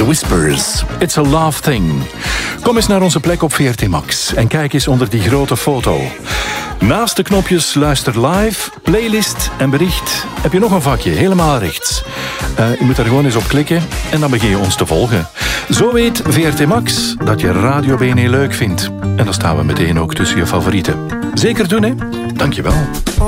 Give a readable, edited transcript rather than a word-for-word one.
The Whispers. It's a love thing. Kom eens naar onze plek op VRT Max en kijk eens onder die grote foto. Naast de knopjes luister live, playlist en bericht heb je nog een vakje, helemaal rechts. Je moet daar gewoon eens op klikken en dan begin je ons te volgen. Zo weet VRT Max dat je Radio BNE leuk vindt. En dan staan we meteen ook tussen je favorieten. Zeker doen, hè? Dankjewel.